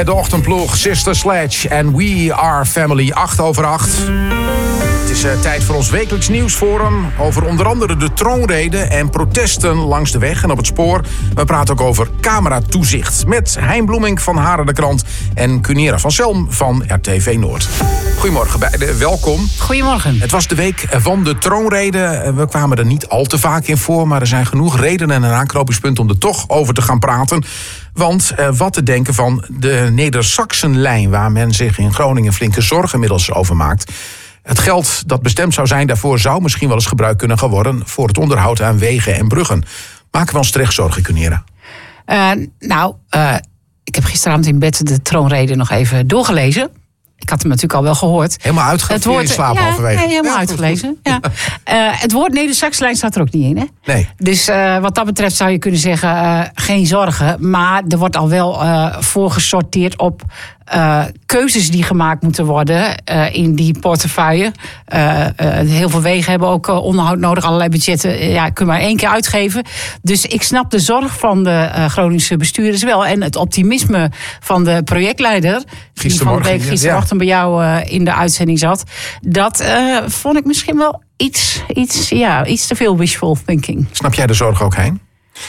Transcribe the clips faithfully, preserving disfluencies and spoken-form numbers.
De ochtendploeg, Sister Sledge en We Are Family, acht over acht. Het is uh, tijd voor ons wekelijks nieuwsforum over onder andere de troonrede en protesten langs de weg en op het spoor. We praten ook over cameratoezicht met Hein Bloemink van Haren de Krant en Cunera van Selm van R T V Noord. Goedemorgen beiden, welkom. Goedemorgen. Het was de week van de troonrede. We kwamen er niet al te vaak in voor, maar er zijn genoeg redenen en aanknopingspunten om er toch over te gaan praten. Want uh, wat te denken van de Neder-Saxenlijn, waar men zich in Groningen flinke zorgen inmiddels over maakt. Het geld dat bestemd zou zijn daarvoor zou misschien wel eens gebruikt kunnen gaan worden voor het onderhoud aan wegen en bruggen. Maken we ons terecht zorgen, Cunera? Uh, nou, uh, ik heb gisteravond in bed de troonrede nog even doorgelezen. Ik had hem natuurlijk al wel gehoord. Helemaal uitgelezen in slaap ja, halverwege. Ja, helemaal ja, uitgelezen. Ja. Uh, het woord Neder-Saxenlijn staat er ook niet in, hè? Nee. Dus uh, wat dat betreft zou je kunnen zeggen, uh, geen zorgen. Maar er wordt al wel uh, voorgesorteerd op uh, keuzes die gemaakt moeten worden uh, in die portefeuille. Uh, uh, heel veel wegen hebben ook uh, onderhoud nodig. Allerlei budgetten uh, ja, kun je maar één keer uitgeven. Dus ik snap de zorg van de uh, Groningse bestuurders wel. En het optimisme van de projectleider, die van de week gisterochtend ja. bij jou uh, in de uitzending zat. Dat uh, vond ik misschien wel iets, iets, ja, iets te veel wishful thinking. Snap jij de zorg ook, Hein?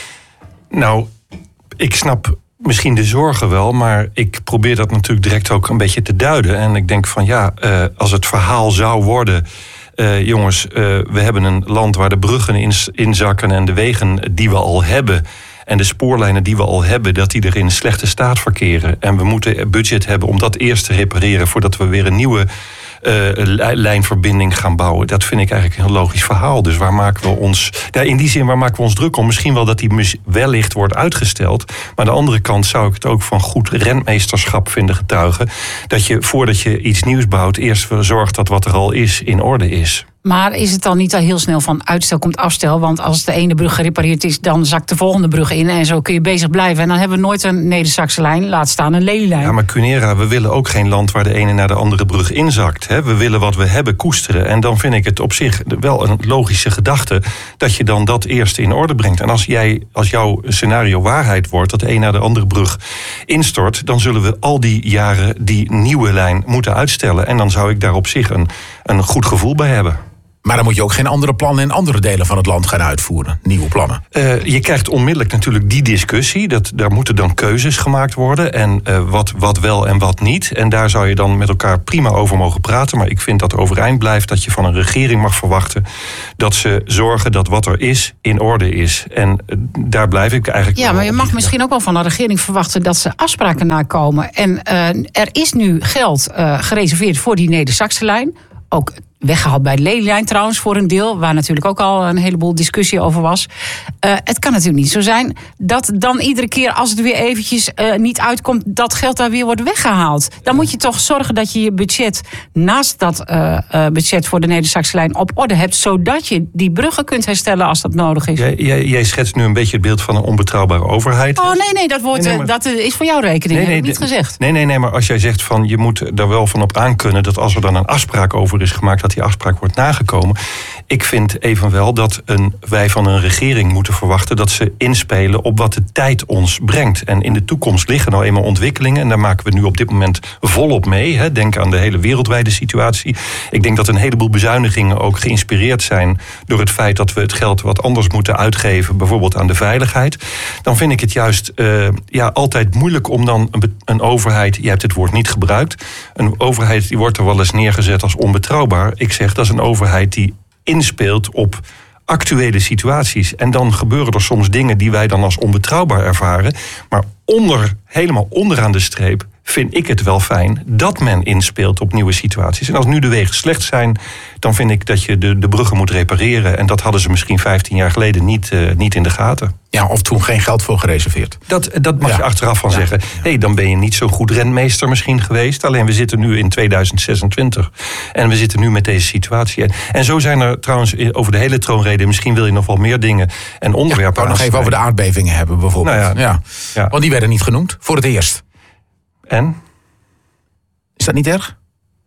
Nou, ik snap misschien de zorgen wel, maar ik probeer dat natuurlijk direct ook een beetje te duiden. En ik denk van ja, uh, als het verhaal zou worden, Uh, jongens, uh, we hebben een land waar de bruggen in, inzakken en de wegen die we al hebben en de spoorlijnen die we al hebben, dat die er in slechte staat verkeren. En we moeten budget hebben om dat eerst te repareren voordat we weer een nieuwe uh, lijnverbinding gaan bouwen. Dat vind ik eigenlijk een heel logisch verhaal. Dus waar maken we ons, ja, in die zin, waar maken we ons druk om? Misschien wel dat die wellicht wordt uitgesteld. Maar aan de andere kant zou ik het ook van goed rentmeesterschap vinden getuigen. Dat je voordat je iets nieuws bouwt, eerst zorgt dat wat er al is in orde is. Maar is het dan niet al heel snel van uitstel komt afstel? Want als de ene brug gerepareerd is, dan zakt de volgende brug in. En zo kun je bezig blijven. En dan hebben we nooit een Neder-Saxenlijn, laat staan een Lelylijn. Ja, maar Cunera, we willen ook geen land waar de ene naar de andere brug inzakt. Hè? We willen wat we hebben koesteren. En dan vind ik het op zich wel een logische gedachte dat je dan dat eerst in orde brengt. En als, jij, als jouw scenario waarheid wordt, dat de een naar de andere brug instort, dan zullen we al die jaren die nieuwe lijn moeten uitstellen. En dan zou ik daar op zich een, een goed gevoel bij hebben. Maar dan moet je ook geen andere plannen in andere delen van het land gaan uitvoeren. Nieuwe plannen. Uh, je krijgt onmiddellijk natuurlijk die discussie. Dat, daar moeten dan keuzes gemaakt worden. En uh, wat, wat wel en wat niet. En daar zou je dan met elkaar prima over mogen praten. Maar ik vind dat overeind blijft dat je van een regering mag verwachten dat ze zorgen dat wat er is in orde is. En uh, daar blijf ik eigenlijk. Ja, maar je mag misschien ook wel van een regering verwachten dat ze afspraken nakomen. En uh, er is nu geld uh, gereserveerd voor die Neder-Saxenlijn. Ook weggehaald bij de Lelylijn trouwens voor een deel, waar natuurlijk ook al een heleboel discussie over was. Uh, het kan natuurlijk niet zo zijn dat dan iedere keer als het weer eventjes uh, niet uitkomt, dat geld daar weer wordt weggehaald. Dan moet je toch zorgen dat je je budget naast dat uh, uh, budget voor de Neder-Saxenlijn op orde hebt, zodat je die bruggen kunt herstellen als dat nodig is. Jij, jij, jij schetst nu een beetje het beeld van een onbetrouwbare overheid. Oh nee, nee, dat, wordt, nee, nee, maar, dat is voor jouw rekening, nee, nee, heb ik niet gezegd. Nee, nee, nee, maar als jij zegt van je moet er wel van op aankunnen dat als er dan een afspraak over is gemaakt, dat die afspraak wordt nagekomen. Ik vind evenwel dat een, wij van een regering moeten verwachten dat ze inspelen op wat de tijd ons brengt. En in de toekomst liggen nou eenmaal ontwikkelingen en daar maken we nu op dit moment volop mee. Hè. Denk aan de hele wereldwijde situatie. Ik denk dat een heleboel bezuinigingen ook geïnspireerd zijn door het feit dat we het geld wat anders moeten uitgeven, bijvoorbeeld aan de veiligheid. Dan vind ik het juist uh, ja, altijd moeilijk om dan een, een overheid, je hebt het woord niet gebruikt, een overheid die wordt er wel eens neergezet als onbetrouwbaar. Ik zeg dat is een overheid die inspeelt op actuele situaties. En dan gebeuren er soms dingen die wij dan als onbetrouwbaar ervaren. Maar onder, helemaal onderaan de streep vind ik het wel fijn dat men inspeelt op nieuwe situaties. En als nu de wegen slecht zijn, dan vind ik dat je de, de bruggen moet repareren. En dat hadden ze misschien vijftien jaar geleden niet, uh, niet in de gaten. Ja, of toen geen geld voor gereserveerd. Dat, dat mag ja. je achteraf van ja. zeggen. Hé, hey, dan ben je niet zo goed rentmeester misschien geweest. Alleen we zitten nu in tweeduizend zesentwintig. En we zitten nu met deze situatie. En, en zo zijn er trouwens over de hele troonrede, misschien wil je nog wel meer dingen en onderwerpen. Ja, ik wou nog even over de aardbevingen hebben bijvoorbeeld. Nou ja, ja. Ja. Want die werden niet genoemd voor het eerst. En? Is dat niet erg?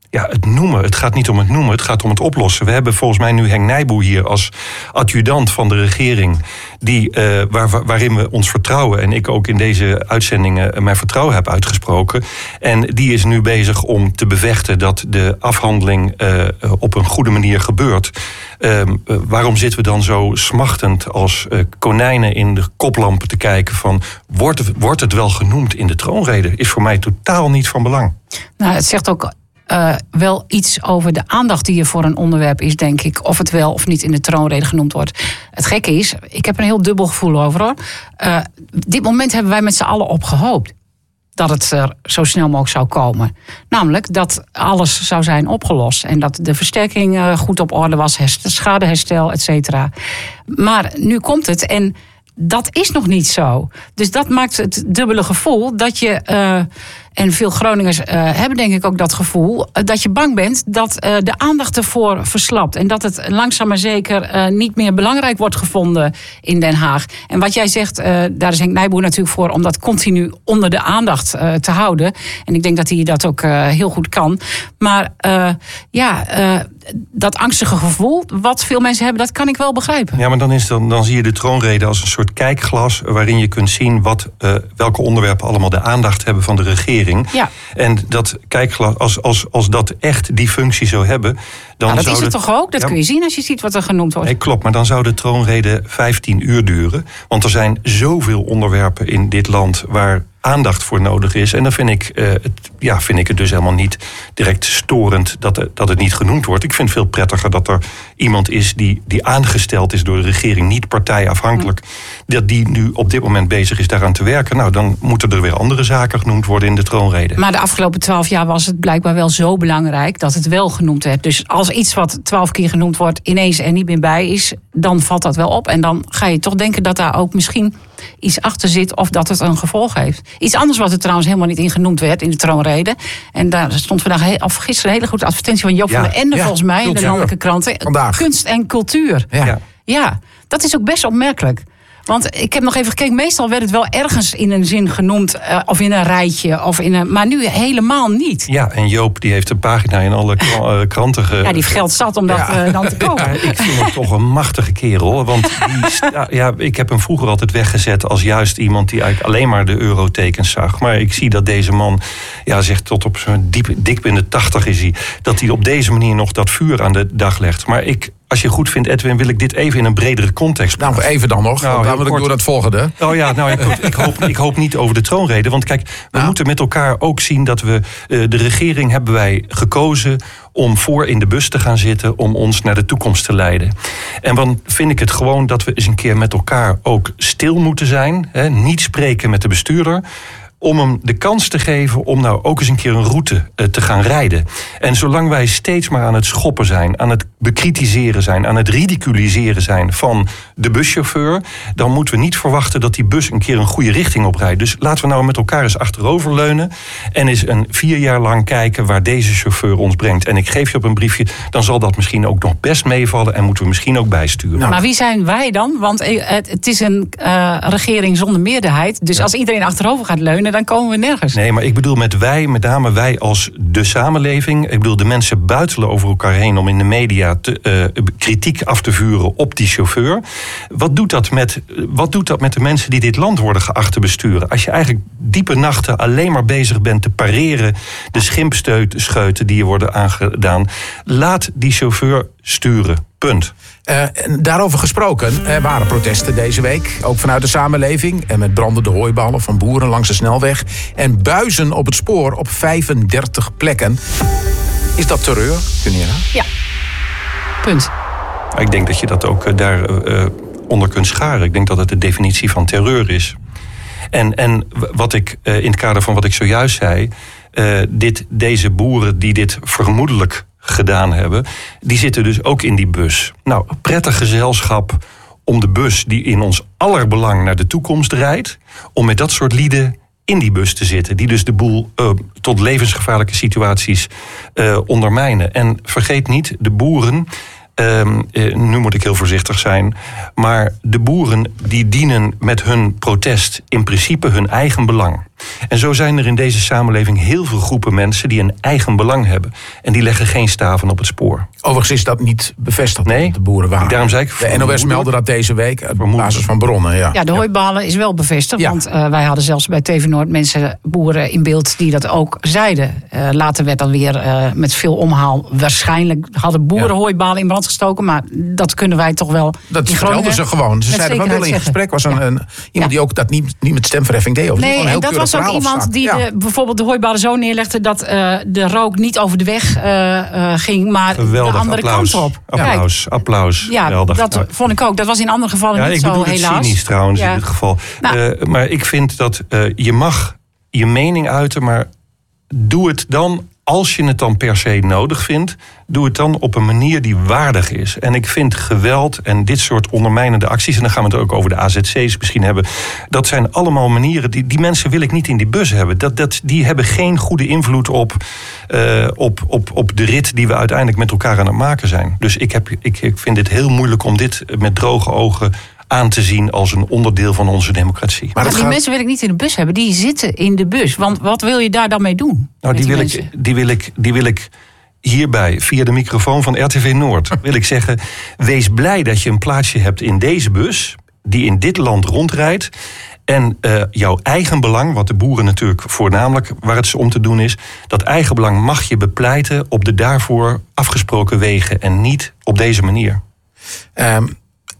Ja, het noemen. Het gaat niet om het noemen, het gaat om het oplossen. We hebben volgens mij nu Henk Nijboer hier als adjudant van de regering, die, uh, waar, waarin we ons vertrouwen, en ik ook in deze uitzendingen mijn vertrouwen heb uitgesproken. En die is nu bezig om te bevechten dat de afhandeling uh, op een goede manier gebeurt. Uh, uh, waarom zitten we dan zo smachtend als uh, konijnen in de koplampen te kijken van, wordt het, wordt het wel genoemd in de troonrede? Is voor mij totaal niet van belang. Nou, het zegt ook Uh, wel iets over de aandacht die er voor een onderwerp is, denk ik. Of het wel of niet in de troonrede genoemd wordt. Het gekke is, ik heb er een heel dubbel gevoel over, hoor. Uh, dit moment hebben wij met z'n allen op gehoopt dat het er zo snel mogelijk zou komen. Namelijk dat alles zou zijn opgelost. En dat de versterking uh, goed op orde was, herst- schadeherstel, et cetera. Maar nu komt het en dat is nog niet zo. Dus dat maakt het dubbele gevoel dat je, Uh, en veel Groningers uh, hebben denk ik ook dat gevoel, uh, dat je bang bent dat uh, de aandacht ervoor verslapt. En dat het langzaam maar zeker uh, niet meer belangrijk wordt gevonden in Den Haag. En wat jij zegt, uh, daar is Henk Nijboer natuurlijk voor om dat continu onder de aandacht uh, te houden. En ik denk dat hij dat ook uh, heel goed kan. Maar uh, ja, uh, dat angstige gevoel wat veel mensen hebben, dat kan ik wel begrijpen. Ja, maar dan, is dan, dan zie je de troonrede als een soort kijkglas waarin je kunt zien wat, uh, welke onderwerpen allemaal de aandacht hebben van de regering. Ja. En dat kijkglas, als, als, als dat echt die functie zou hebben, dan nou, dat zou is het de, toch ook? Dat ja, kun je zien als je ziet wat er genoemd wordt. Nee, klopt, maar dan zou de troonrede vijftien uur duren. Want er zijn zoveel onderwerpen in dit land waar aandacht voor nodig is. En dan vind ik, uh, het, ja, vind ik het dus helemaal niet direct storend dat, dat het niet genoemd wordt. Ik vind het veel prettiger dat er iemand is die, die aangesteld is door de regering, niet partijafhankelijk, mm. dat die nu op dit moment bezig is daaraan te werken. Nou, dan moeten er weer andere zaken genoemd worden in de troonrede. Maar de afgelopen twaalf jaar was het blijkbaar wel zo belangrijk dat het wel genoemd werd. Dus als iets wat twaalf keer genoemd wordt ineens er niet meer bij is, dan valt dat wel op. En dan ga je toch denken dat daar ook misschien iets achter zit of dat het een gevolg heeft. Iets anders wat er trouwens helemaal niet in genoemd werd in de troonrede. En daar stond vandaag of gisteren een hele goede advertentie van Joop ja, van der Ende, ja, volgens mij, in de landelijke kranten. Vandaag. Kunst en cultuur. Ja. Ja. ja, dat is ook best opmerkelijk. Want ik heb nog even gekeken, meestal werd het wel ergens in een zin genoemd, uh, of in een rijtje, of in een, maar nu helemaal niet. Ja, en Joop die heeft een pagina in alle kranten ge... Ja, die heeft geld zat om dat ja. uh, dan te kopen. Ja, ik vind hem toch een machtige kerel. Want die sta, ja, ik heb hem vroeger altijd weggezet als juist iemand die eigenlijk alleen maar de eurotekens zag. Maar ik zie dat deze man, ja, zegt tot op zo'n diep, dik in de tachtig is hij, dat hij op deze manier nog dat vuur aan de dag legt. Maar ik... Als je goed vindt, Edwin, wil ik dit even in een bredere context plaatsen. Nou, even dan nog. Nou, dan wil ik door het volgende. Oh ja, nou, ik, ik, hoop, ik hoop niet over de troonrede. Want kijk, we nou. moeten met elkaar ook zien dat we... Uh, de regering hebben wij gekozen om voor in de bus te gaan zitten, om ons naar de toekomst te leiden. En dan vind ik het gewoon dat we eens een keer met elkaar ook stil moeten zijn. Hè, niet spreken met de bestuurder, om hem de kans te geven om nou ook eens een keer een route uh, te gaan rijden. En zolang wij steeds maar aan het schoppen zijn, aan het bekritiseren zijn, aan het ridiculiseren zijn van de buschauffeur, dan moeten we niet verwachten dat die bus een keer een goede richting oprijdt. Dus laten we nou met elkaar eens achteroverleunen en eens een vier jaar lang kijken waar deze chauffeur ons brengt. En ik geef je op een briefje, dan zal dat misschien ook nog best meevallen en moeten we misschien ook bijsturen. Nou, maar wie zijn wij dan? Want het, het is een uh, regering zonder meerderheid. Dus ja. als iedereen achterover gaat leunen, dan komen we nergens. Nee, maar ik bedoel met wij, met name wij als de samenleving. Ik bedoel, de mensen buitelen over elkaar heen om in de media te, uh, kritiek af te vuren op die chauffeur. Wat doet dat met, wat doet dat met de mensen die dit land worden geacht te besturen? Als je eigenlijk diepe nachten alleen maar bezig bent te pareren de schimpscheuten die je worden aangedaan, laat die chauffeur sturen. Punt. Uh, daarover gesproken, er waren protesten deze week, ook vanuit de samenleving, en met brandende hooiballen van boeren langs de snelweg en buizen op het spoor op vijfendertig plekken. Is dat terreur, Gunilla? Ja. Punt. Ik denk dat je dat ook daar uh, onder kunt scharen. Ik denk dat het de definitie van terreur is. En, en wat ik uh, in het kader van wat ik zojuist zei, uh, dit, deze boeren die dit vermoedelijk gedaan hebben, die zitten dus ook in die bus. Nou, prettig gezelschap om de bus die in ons aller belang naar de toekomst rijdt, om met dat soort lieden in die bus te zitten, die dus de boel uh, tot levensgevaarlijke situaties uh, ondermijnen. En vergeet niet, de boeren, uh, uh, nu moet ik heel voorzichtig zijn, maar de boeren die dienen met hun protest in principe hun eigen belang. En zo zijn er in deze samenleving heel veel groepen mensen die een eigen belang hebben. En die leggen geen staven op het spoor. Overigens is dat niet bevestigd. Nee, de boerenwagen. Daarom zei ik, de N O S meldde dat deze week op basis van bronnen. Ja, ja de hooibalen is wel bevestigd. Ja. Want uh, wij hadden zelfs bij T V Noord mensen, boeren in beeld die dat ook zeiden. Uh, later werd dan weer uh, met veel omhaal. Waarschijnlijk hadden boeren ja. hooibalen in brand gestoken. Maar dat kunnen wij toch wel. Dat vertelden ze gewoon. Ze zeiden van wel in gesprek was een, ja. een, iemand ja. die ook dat niet, niet met stemverheffing deed. Of nee, en dat was ook iemand die ja. de, bijvoorbeeld de hooibalen zo neerlegde dat uh, de rook niet over de weg uh, uh, ging, maar geweldig, de andere applaus. kant op. Applaus, Kijk, applaus. Ja, geweldig. dat ja. vond ik ook. Dat was in andere gevallen ja, niet zo, helaas. Ik bedoel het cynisch trouwens ja. in dit geval. Nou, uh, maar ik vind dat uh, je mag je mening uiten, maar doe het dan, als je het dan per se nodig vindt, doe het dan op een manier die waardig is. En ik vind geweld en dit soort ondermijnende acties, en dan gaan we het ook over de A Z C's misschien hebben, dat zijn allemaal manieren, die, die mensen wil ik niet in die bus hebben. Dat, dat, die hebben geen goede invloed op, uh, op, op, op de rit die we uiteindelijk met elkaar aan het maken zijn. Dus ik, heb, ik, ik vind het heel moeilijk om dit met droge ogen aan te zien als een onderdeel van onze democratie. Maar, maar die gaat... mensen wil ik niet in de bus hebben. Die zitten in de bus. Want wat wil je daar dan mee doen? Nou, die, die, wil ik, die, wil ik, die wil ik hierbij, via de microfoon van R T V Noord, wil ik zeggen, wees blij dat je een plaatsje hebt in deze bus, die in dit land rondrijdt. En uh, jouw eigen belang, wat de boeren natuurlijk voornamelijk waar het om te doen is, dat eigen belang mag je bepleiten op de daarvoor afgesproken wegen en niet op deze manier. Um...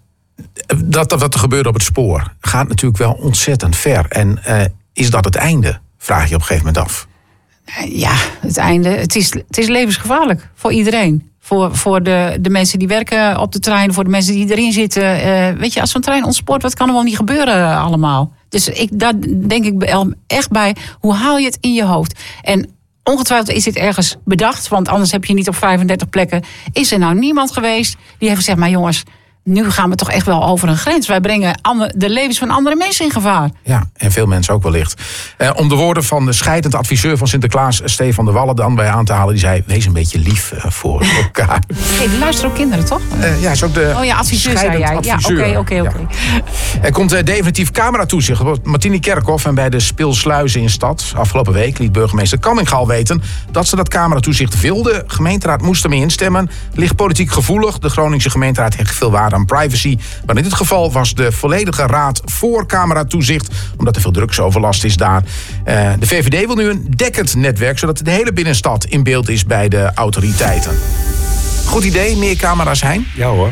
Dat, dat wat er gebeurde op het spoor gaat natuurlijk wel ontzettend ver. En uh, is dat het einde? Vraag je op een gegeven moment af. Ja, het einde. Het is, het is levensgevaarlijk voor iedereen. Voor, voor de, de mensen die werken op de trein, voor de mensen die erin zitten. Uh, weet je, als zo'n trein ontspoort, wat kan er wel niet gebeuren allemaal? Dus ik, daar denk ik echt bij, hoe haal je het in je hoofd? En ongetwijfeld is dit ergens bedacht, want anders heb je niet op vijfendertig plekken. Is er nou niemand geweest die heeft gezegd, maar jongens, nu gaan we toch echt wel over een grens. Wij brengen de levens van andere mensen in gevaar. Ja, en veel mensen ook wellicht. Eh, om de woorden van de scheidend adviseur van Sinterklaas, Stefan de Wallen, dan bij aan te halen. Die zei, wees een beetje lief uh, voor elkaar. Hey, er luisteren ook kinderen, toch? Uh, ja, is ook de oh ja, adviseur zei jij. Adviseur. Ja, oké, oké, oké. Er komt uh, definitief cameratoezicht op Martini Kerkhof en bij de Speelsluizen in Stad. Afgelopen week liet burgemeester Kamminga al weten dat ze dat cameratoezicht wilde. Gemeenteraad moest ermee instemmen. Ligt politiek gevoelig. De Groningse gemeenteraad hecht veel waarde aan privacy. Maar in dit geval was de volledige raad voor cameratoezicht, omdat er veel drugsoverlast is daar. Uh, de V V D wil nu een dekkend netwerk, zodat de hele binnenstad in beeld is bij de autoriteiten. Goed idee, meer camera's, Hein? Ja hoor.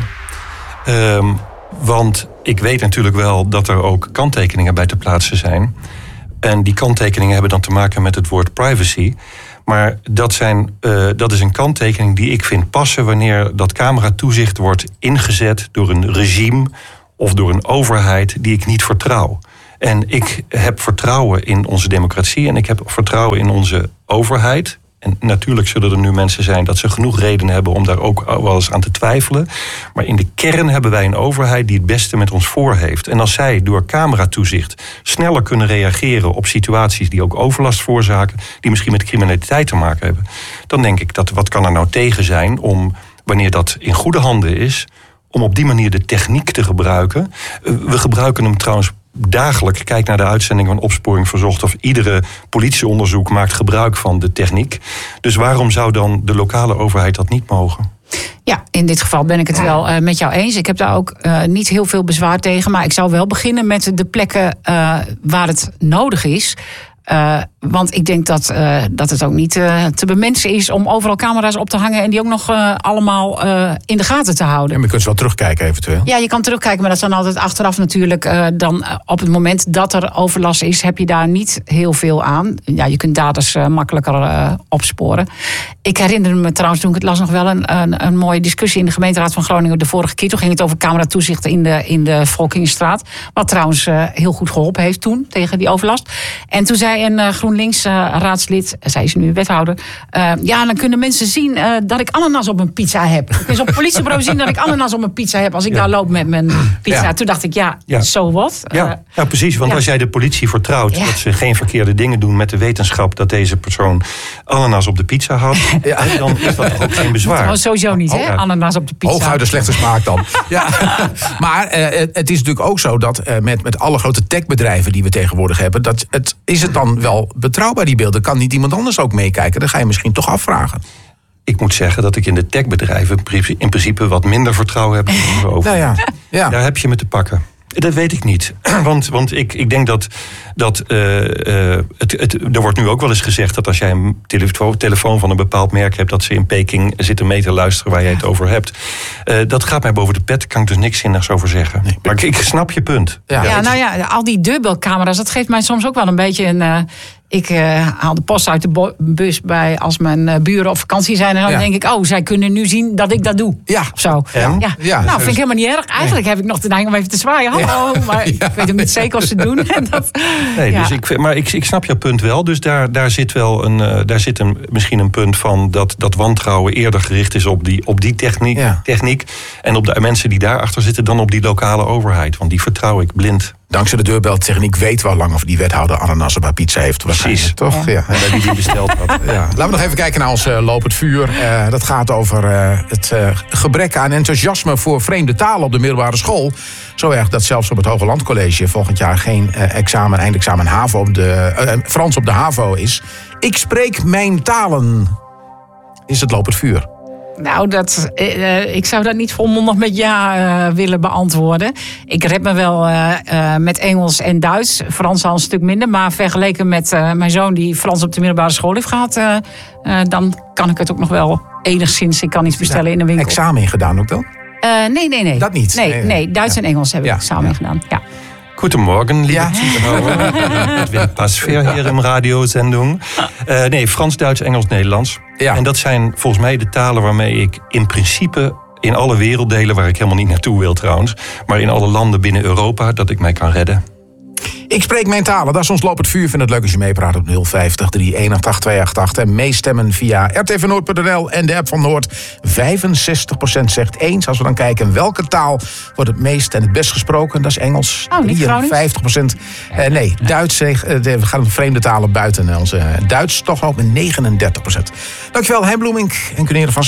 Um, want ik weet natuurlijk wel dat er ook kanttekeningen bij te plaatsen zijn. En die kanttekeningen hebben dan te maken met het woord privacy. Maar dat, zijn, uh, dat is een kanttekening die ik vind passen wanneer dat cameratoezicht wordt ingezet door een regime of door een overheid die ik niet vertrouw. En ik heb vertrouwen in onze democratie en ik heb vertrouwen in onze overheid. En natuurlijk zullen er nu mensen zijn dat ze genoeg reden hebben om daar ook wel eens aan te twijfelen. Maar in de kern hebben wij een overheid die het beste met ons voor heeft. En als zij door cameratoezicht sneller kunnen reageren op situaties die ook overlast veroorzaken, die misschien met criminaliteit te maken hebben, dan denk ik dat wat kan er nou tegen zijn om, wanneer dat in goede handen is, om op die manier de techniek te gebruiken. We gebruiken hem trouwens dagelijks. Kijk naar de uitzending van Opsporing Verzocht, of iedere politieonderzoek maakt gebruik van de techniek. Dus waarom zou dan de lokale overheid dat niet mogen? Ja, in dit geval ben ik het wel uh, met jou eens. Ik heb daar ook uh, niet heel veel bezwaar tegen. Maar ik zou wel beginnen met de plekken uh, waar het nodig is. Uh, want ik denk dat, uh, dat het ook niet uh, te bemensen is om overal camera's op te hangen en die ook nog uh, allemaal uh, in de gaten te houden. En je kunt ze wel terugkijken eventueel. Ja, je kan terugkijken, maar dat is dan altijd achteraf natuurlijk. Uh, dan uh, op het moment dat er overlast is, heb je daar niet heel veel aan. Ja, je kunt daders uh, makkelijker uh, opsporen. Ik herinner me trouwens, toen ik het las, nog wel een, een, een mooie discussie in de gemeenteraad van Groningen de vorige keer. Toen ging het over cameratoezicht in de, in de Volkingenstraat. Wat trouwens uh, heel goed geholpen heeft toen tegen die overlast. En toen zei een uh, GroenLinks uh, raadslid, zij is nu wethouder, Uh, ja, dan kunnen mensen zien uh, dat ik ananas op mijn pizza heb. Ik kun op het politiebureau zien dat ik ananas op mijn pizza heb als ik ja. daar loop met mijn pizza. Ja. Toen dacht ik, ja, zo ja. wat. Ja. Uh, ja, precies. Want ja. als jij de politie vertrouwt ja. dat ze geen verkeerde dingen doen met de wetenschap dat deze persoon ananas op de pizza had, ja. dan is dat toch ook geen bezwaar. Oh, sowieso niet, oh, hè? Ja. Ananas op de pizza. Hooguit de slechte smaak dan. ja. Maar uh, het is natuurlijk ook zo dat uh, met, met alle grote techbedrijven die we tegenwoordig hebben, dat het, is het dan dan wel betrouwbaar, die beelden? Kan niet iemand anders ook meekijken? Dan ga je misschien toch afvragen. Ik moet zeggen dat ik in de techbedrijven in principe wat minder vertrouwen heb over. Nou ja, ja. Daar heb je me te pakken. Dat weet ik niet. Want, want ik, ik denk dat... dat uh, uh, het, het, er wordt nu ook wel eens gezegd dat als jij een telefoon, telefoon van een bepaald merk hebt, dat ze in Peking zitten mee te luisteren waar jij het over hebt. Uh, dat gaat mij boven de pet. Daar kan ik dus niks zinnigs over zeggen. Nee. Maar ik, ik snap je punt. Ja, ja, nou ja, al die dubbelcamera's, dat geeft mij soms ook wel een beetje een... Uh, Ik uh, haal de post uit de bo- bus bij als mijn uh, buren op vakantie zijn. En dan ja. denk ik, oh, zij kunnen nu zien dat ik dat doe. Ja. Of zo. Ja. Ja. Ja. Nou, vind ik helemaal niet erg. Eigenlijk nee. heb ik nog de neiging om even te zwaaien. Hallo. Ja. Maar ik ja. weet hem niet zeker of ze doen. dat, nee, ja. dus ik, maar ik, ik snap jouw punt wel. Dus daar, daar zit wel een, uh, daar zit een, misschien een punt van dat, dat wantrouwen eerder gericht is op die, op die techniek, ja. techniek. En op de mensen die daarachter zitten dan op die lokale overheid. Want die vertrouw ik blind. Dankzij de deurbeltechniek weten we al lang of die wethouder ananas bij pizza heeft. Precies, toch? Ja. Ja. Die die besteld had. Ja. Laten we nog even kijken naar ons uh, lopend vuur. Uh, dat gaat over uh, het uh, gebrek aan enthousiasme voor vreemde talen op de middelbare school. Zo erg dat zelfs op het Hogeland College volgend jaar geen uh, examen, eindexamen HAVO op de, uh, Frans op de HAVO is. Ik spreek mijn talen. Is het lopend vuur? Nou, dat, uh, ik zou dat niet volmondig met ja uh, willen beantwoorden. Ik red me wel uh, uh, met Engels en Duits. Frans al een stuk minder. Maar vergeleken met uh, mijn zoon die Frans op de middelbare school heeft gehad... Uh, uh, dan kan ik het ook nog wel enigszins. Ik kan iets bestellen in een winkel. Examen gedaan ook wel? Uh, nee, nee, nee. Dat niet? Nee, nee, nee Duits ja. en Engels heb ik ja. examen ja. gedaan. Ja. Goedemorgen, lieve ja. Zuhörer. Ik ben Pasveer hier in radiozending. Uh, nee, Frans, Duits, Engels, Nederlands. Ja. En dat zijn volgens mij de talen waarmee ik in principe in alle werelddelen, waar ik helemaal niet naartoe wil trouwens, maar in alle landen binnen Europa, dat ik mij kan redden. Ik spreek mijn talen, dat is ons lopend vuur. Vind het leuk als je meepraat op nul vijftig drie een acht acht twee acht acht. En meestemmen via r t v noord punt n l en de app van Noord. vijfenzestig procent zegt eens. Als we dan kijken welke taal wordt het meest en het best gesproken. Dat is Engels. Oh, niet drieënvijftig procent. Uh, nee, Duits. Uh, we gaan op vreemde talen buiten. Onze Duits toch ook met negenendertig procent. Dankjewel, Hein Bloemink en Cornelia van